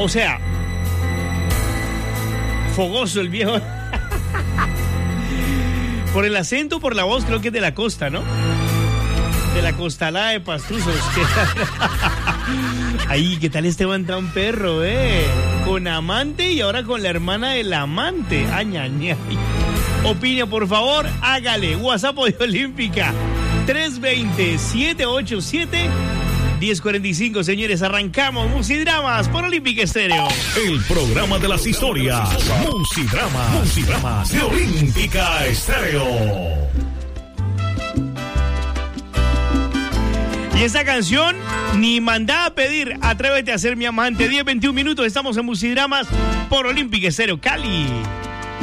O sea, fogoso el viejo. Por el acento, por la voz, creo que es de la costa, ¿no? De la costalada de Pastusos. Ay, ¿qué tal Esteban tan perro, con amante y ahora con la hermana del amante. Añañay. Opina, por favor, hágale. WhatsApp de Olímpica 320-787-1045. Señores, arrancamos Musidramas por Olímpica Estéreo. El programa de las historias. Musidramas de Olímpica Estéreo. Y esta canción, ni mandada a pedir, Atrévete a ser mi amante. 10-21 minutos, estamos en Musidramas por Olímpica Estéreo Cali.